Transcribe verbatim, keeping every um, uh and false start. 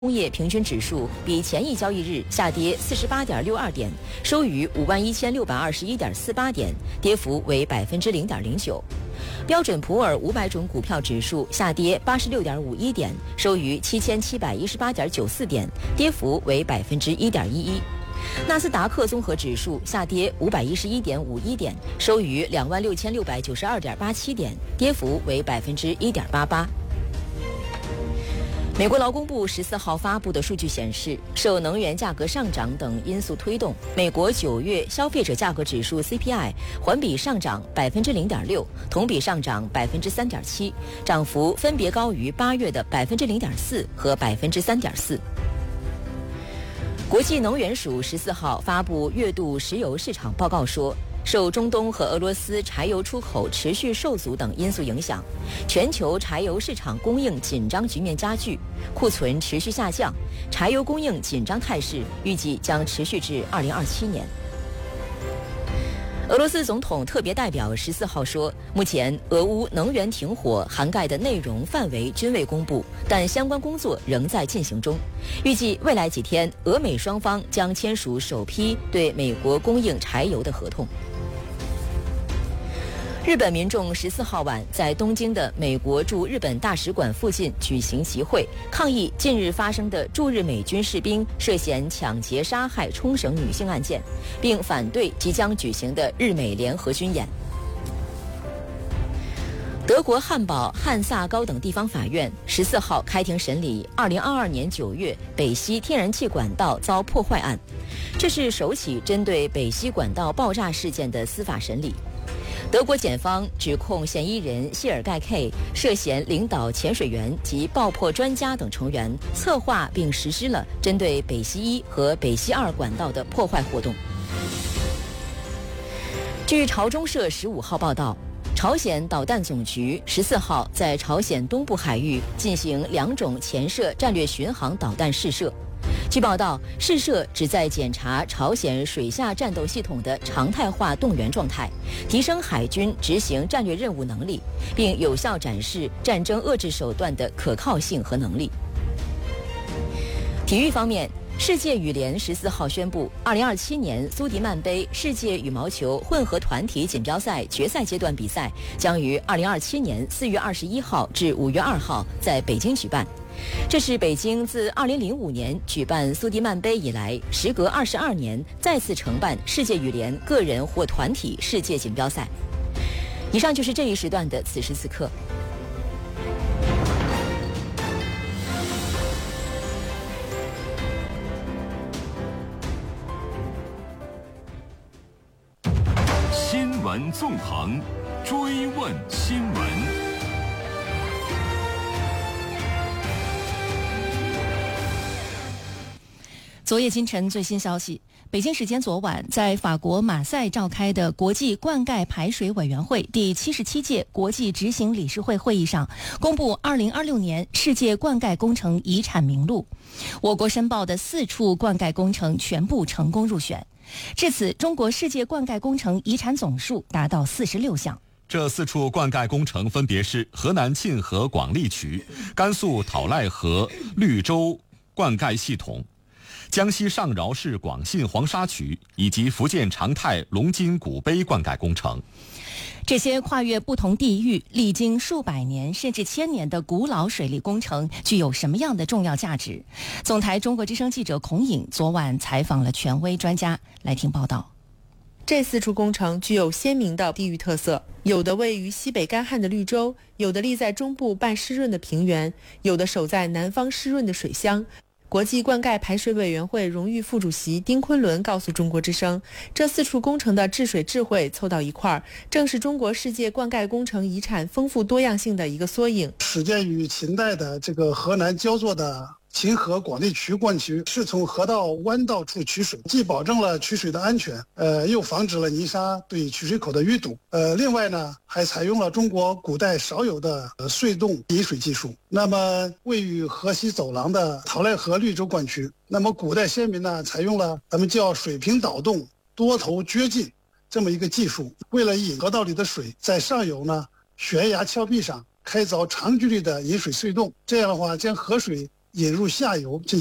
工业平均指数比前一交易日下跌四十八点六二点，收于五万一千六百二十一点四八点，跌幅为百分之零点零九。标准普尔五百种股票指数下跌八十六点五一点，收于七千七百一十八点九四点，跌幅为百分之一点一一。纳斯达克综合指数下跌五百一十一点五一点，收于两万六千六百九十二点八七点，跌幅为百分之一点八八。美国劳工部十四号发布的数据显示，受能源价格上涨等因素推动，美国九月消费者价格指数 C P I 环比上涨百分之零点六，同比上涨百分之三点七，涨幅分别高于八月的百分之零点四和百分之三点四。国际能源署十四号发布月度石油市场报告说，受中东和俄罗斯柴油出口持续受阻等因素影响，全球柴油市场供应紧张局面加剧，库存持续下降，柴油供应紧张态势预计将持续至二零二七年。俄罗斯总统特别代表十四号说，目前俄乌能源停火涵盖的内容范围均未公布，但相关工作仍在进行中。预计未来几天，俄美双方将签署首批对美国供应柴油的合同。日本民众十四号晚在东京的美国驻日本大使馆附近举行集会，抗议近日发生的驻日美军士兵涉嫌抢劫杀害冲绳女性案件，并反对即将举行的日美联合军演。德国汉堡汉萨高等地方法院十四号开庭审理二零二二年九月北溪天然气管道遭破坏案，这是首起针对北溪管道爆炸事件的司法审理。德国检方指控嫌疑人谢尔盖 K 涉嫌领导潜水员及爆破专家等成员策划并实施了针对北溪一和北溪二管道的破坏活动。据朝中社十五号报道，朝鲜导弹总局十四号在朝鲜东部海域进行两种潜射战略巡航导弹试射。据报道，试射旨在检查朝鲜水下战斗系统的常态化动员状态，提升海军执行战略任务能力，并有效展示战争遏制手段的可靠性和能力。体育方面，世界羽联十四号宣布，二零二七年苏迪曼杯世界羽毛球混合团体锦标赛决赛阶段比赛将于二零二七年四月二十一号至五月二号在北京举办。这是北京自二零零五年举办苏迪曼杯以来，时隔二十二年再次承办世界羽联个人或团体世界锦标赛。以上就是这一时段的此时此刻。 新闻纵横，追问新闻。 昨夜今晨最新消息，北京时间昨晚，在法国马赛召开的国际灌溉排水委员会第七十七届国际执行理事会会议上，公布二零二六年世界灌溉工程遗产名录。我国申报的四处灌溉工程全部成功入选。至此，中国世界灌溉工程遗产总数达到四十六项。 这四处灌溉工程分别是河南沁河广利渠、甘肃讨赖河绿洲灌溉系统、江西上饶市广信黄沙渠以及福建长泰龙津古碑灌溉工程。 这些跨越不同地域、历经数百年甚至千年的古老水利工程具有什么样的重要价值？总台中国之声记者孔颖昨晚采访了权威专家，来听报道。 这四处工程具有鲜明的地域特色，有的位于西北干旱的绿洲，有的立在中部半湿润的平原，有的守在南方湿润的水乡。国际灌溉排水委员会荣誉副主席丁昆仑告诉中国之声，这四处工程的治水智慧凑到一块儿，正是中国世界灌溉工程遗产丰富多样性的一个缩影。 始建于秦代的这个河南焦作的秦河广利渠灌渠，是从河道弯道处取水，既保证了取水的安全，呃，又防止了泥沙对取水口的淤堵。呃，另外呢，还采用了中国古代少有的呃隧洞引水技术。那么，位于河西走廊的讨赖河绿洲灌渠，那么古代先民呢，采用了咱们叫水平导洞、多头掘进这么一个技术，为了引河道里的水，在上游呢悬崖峭壁上开凿长距离的引水隧洞，这样的话将河水引入下游。